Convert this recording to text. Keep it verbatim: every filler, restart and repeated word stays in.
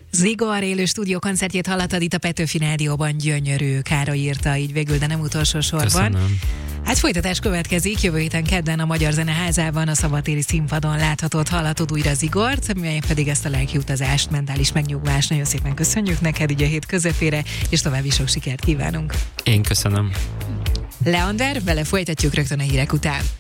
Zigor élő stúdiókoncertjét hallottad itt a Petőfi Rádióban, gyönyörű. Károly írta így végül, de nem utolsó sorban. Köszönöm. Hát folytatás következik, jövő héten kedden a Magyar Zeneházában a szabadtéri színpadon láthatod, hallhatod újra Zigort, mi pedig ezt a lelkiutazást, mentális megnyugvást nagyon szépen köszönjük neked így a hét közepére, és további sok sikert kívánunk. Én köszönöm. Leander, vele folytatjuk rögtön a hírek után.